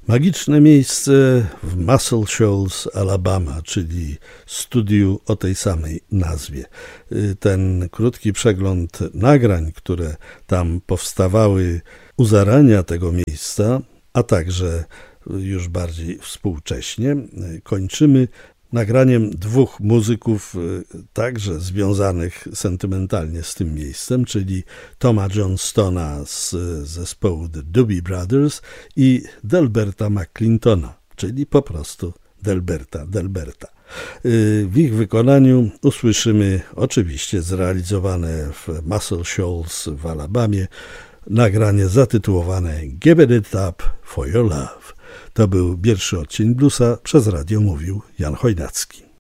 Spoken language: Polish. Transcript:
Magiczne miejsce w Muscle Shoals, Alabama, czyli studiu o tej samej nazwie. Ten krótki przegląd nagrań, które tam powstawały u zarania tego miejsca, a także już bardziej współcześnie, kończymy nagraniem dwóch muzyków także związanych sentymentalnie z tym miejscem, czyli Toma Johnstona z zespołu The Doobie Brothers i Delberta McClintona, czyli po prostu Delberta. W ich wykonaniu usłyszymy oczywiście zrealizowane w Muscle Shoals w Alabamie nagranie zatytułowane Give It Up For Your Love. To był pierwszy odcień bluesa, przez radio mówił Jan Chojnacki.